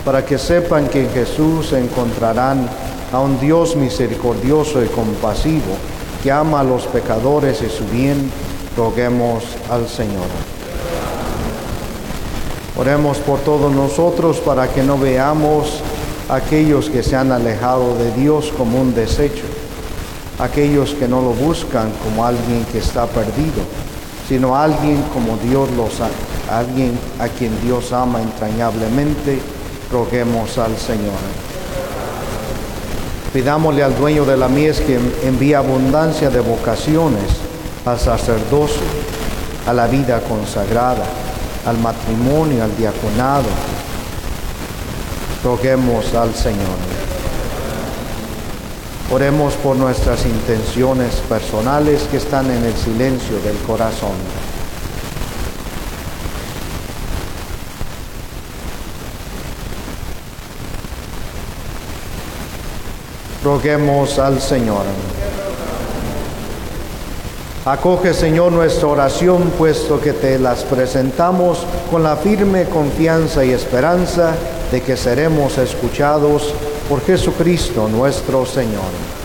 para que sepan que en Jesús encontrarán a un Dios misericordioso y compasivo, que ama a los pecadores y su bien. Roguemos al Señor. Oremos por todos nosotros para que no veamos a aquellos que se han alejado de Dios como un desecho, aquellos que no lo buscan como alguien que está perdido, sino alguien como Dios los ama, alguien a quien Dios ama entrañablemente. Roguemos al Señor. Pidámosle al dueño de la mies que envíe abundancia de vocaciones al sacerdocio, a la vida consagrada, al matrimonio, al diaconado. Roguemos al Señor. Oremos por nuestras intenciones personales que están en el silencio del corazón. Roguemos al Señor. Acoge, Señor, nuestra oración, puesto que te las presentamos con la firme confianza y esperanza de que seremos escuchados por Jesucristo nuestro Señor.